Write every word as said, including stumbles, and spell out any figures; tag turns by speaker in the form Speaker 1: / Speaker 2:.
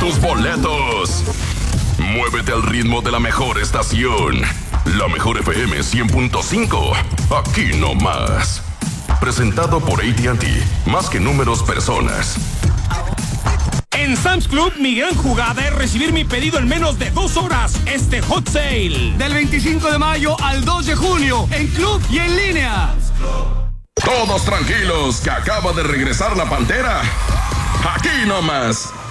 Speaker 1: tus boletos. Muévete al ritmo de la mejor estación. La Mejor F M cien punto cinco. Aquí no más. Presentado por A T and T. Más que números, personas.
Speaker 2: En Sam's Club, mi gran jugada es recibir mi pedido en menos de dos horas. Este hot sale.
Speaker 3: Del veinticinco de mayo al dos de junio. En club y en línea.
Speaker 1: Todos tranquilos, que acaba de regresar la Pantera. Aquí nomás.